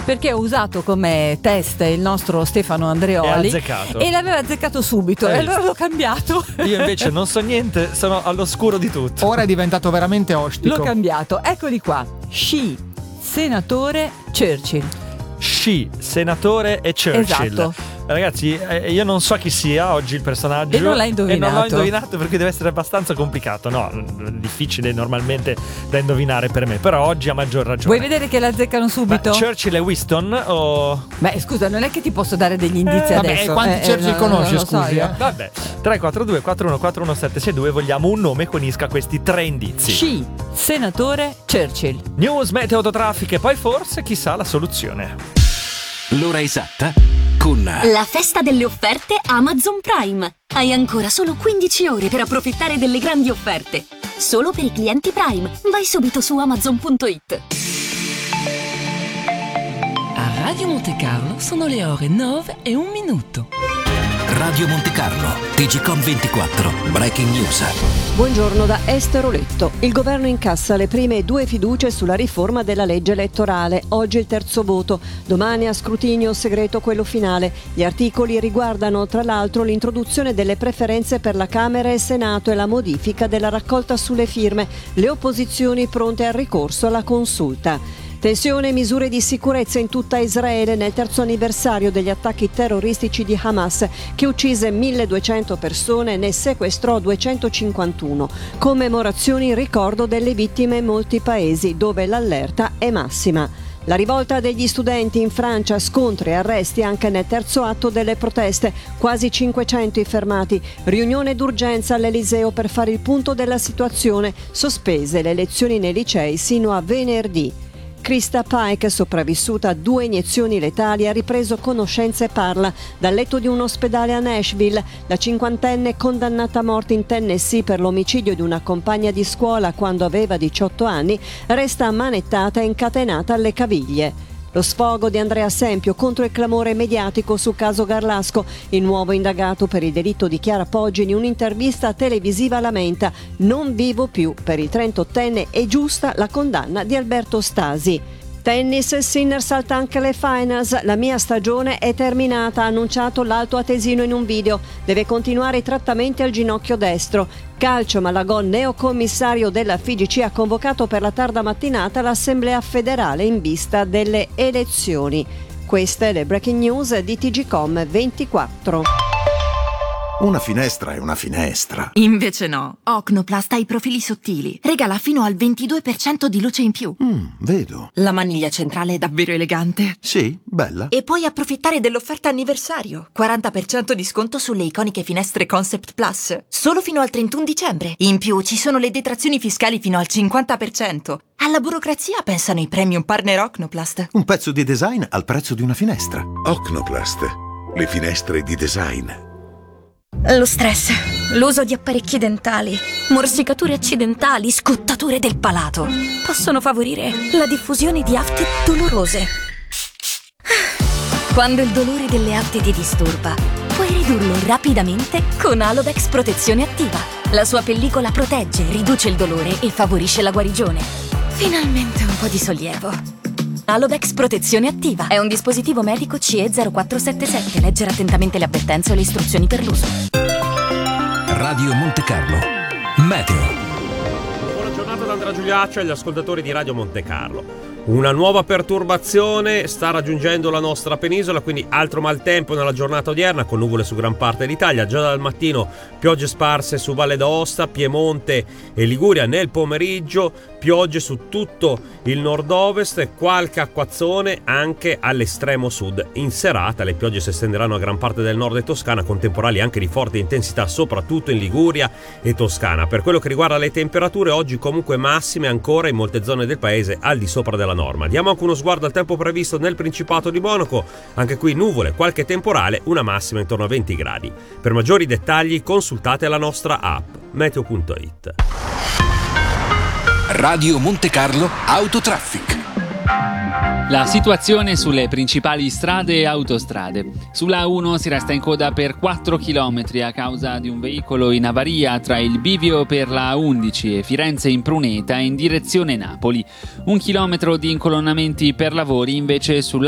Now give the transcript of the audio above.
perché ho usato come test il nostro Stefano Andreoli e l'aveva azzeccato subito, e allora l'ho cambiato. Io invece non so niente, sono all'oscuro di tutto. Ora è diventato veramente ostico. L'ho cambiato, eccoli qua. Sci, senatore, Churchill. Sci, senatore e Churchill. Esatto. Ragazzi, io non so chi sia oggi il personaggio. E non l'hai indovinato. E non l'ho indovinato perché deve essere abbastanza complicato. No, difficile normalmente da indovinare per me. Però oggi ha maggior ragione. Vuoi vedere che l'azzeccano subito? Ma Churchill e Winston o... Beh, scusa, non è che ti posso dare degli indizi adesso. Quanti Churchill conosci, scusi? Vabbè, 342 41 41762. Vogliamo un nome che unisca questi tre indizi. Sci, senatore, Churchill. News, meteo, autotraffico e poi forse chissà la soluzione. L'ora esatta con la festa delle offerte Amazon Prime. Hai ancora solo 15 ore per approfittare delle grandi offerte. Solo per i clienti Prime. Vai subito su Amazon.it. A Radio Monte Carlo sono le ore 9:01. Radio Monte Carlo, TGcom 24, Breaking News. Buongiorno da Esteroletto. Il governo incassa le prime 2 fiducie sulla riforma della legge elettorale. Oggi il terzo voto, domani a scrutinio segreto quello finale. Gli articoli riguardano tra l'altro l'introduzione delle preferenze per la Camera e il Senato e la modifica della raccolta sulle firme. Le opposizioni pronte al ricorso alla consulta. Tensione e misure di sicurezza in tutta Israele nel terzo anniversario degli attacchi terroristici di Hamas, che uccise 1200 persone e ne sequestrò 251. Commemorazioni in ricordo delle vittime in molti paesi, dove l'allerta è massima. La rivolta degli studenti in Francia, scontri e arresti anche nel terzo atto delle proteste, quasi 500 i fermati, riunione d'urgenza all'Eliseo per fare il punto della situazione, sospese le lezioni nei licei sino a venerdì. Krista Pike, sopravvissuta a 2 iniezioni letali, ha ripreso conoscenza e parla dal letto di un ospedale a Nashville. La 50enne condannata a morte in Tennessee per l'omicidio di una compagna di scuola quando aveva 18 anni resta ammanettata e incatenata alle caviglie. Lo sfogo di Andrea Sempio contro il clamore mediatico sul caso Garlasco. Il nuovo indagato per il delitto di Chiara Poggi in un'intervista televisiva lamenta: non vivo più. Per il 38enne è giusta la condanna di Alberto Stasi. Tennis, Sinner salta anche le finals. La mia stagione è terminata, ha annunciato l'Alto Atesino in un video. Deve continuare i trattamenti al ginocchio destro. Calcio, Malagò, neocommissario della FIGC, ha convocato per la tarda mattinata l'Assemblea federale in vista delle elezioni. Queste le breaking news di TGcom 24. Una finestra è una finestra. Invece no. Ocnoplast ha i profili sottili. Regala fino al 22% di luce in più. Vedo. La maniglia centrale è davvero elegante. Sì, bella. E puoi approfittare dell'offerta anniversario. 40% di sconto sulle iconiche finestre Concept Plus. Solo fino al 31 dicembre. In più ci sono le detrazioni fiscali fino al 50%. Alla burocrazia pensano i premium partner Ocnoplast. Un pezzo di design al prezzo di una finestra. Ocnoplast. Le finestre di design. Lo stress, l'uso di apparecchi dentali, morsicature accidentali, scottature del palato possono favorire la diffusione di afte dolorose. Quando il dolore delle afte ti disturba, puoi ridurlo rapidamente con Alodex Protezione Attiva. La sua pellicola protegge, riduce il dolore e favorisce la guarigione. Finalmente un po' di sollievo. Alodex Protezione Attiva è un dispositivo medico CE 0477. Leggere attentamente le avvertenze o le istruzioni per l'uso. Radio Monte Carlo, meteo. Buona giornata da Andrea Giuliaccio e agli ascoltatori di Radio Monte Carlo. Una nuova perturbazione sta raggiungendo la nostra penisola, quindi altro maltempo nella giornata odierna, con nuvole su gran parte dell'Italia. Già dal mattino piogge sparse su Valle d'Aosta, Piemonte e Liguria. Nel pomeriggio piogge su tutto il nord-ovest e qualche acquazzone anche all'estremo sud. In serata le piogge si estenderanno a gran parte del nord e Toscana, con temporali anche di forte intensità soprattutto in Liguria e Toscana. Per quello che riguarda le temperature, oggi comunque massime ancora in molte zone del paese al di sopra della norma. Diamo anche uno sguardo al tempo previsto nel Principato di Monaco. Anche qui nuvole, qualche temporale, una massima intorno a 20 gradi. Per maggiori dettagli consultate la nostra app meteo.it. Radio Monte Carlo Autotraffic. La situazione sulle principali strade e autostrade. Sulla A1 si resta in coda per 4 km a causa di un veicolo in avaria tra il bivio per la A11 e Firenze in Pruneta in direzione Napoli. 1 chilometro di incolonnamenti per lavori invece sulla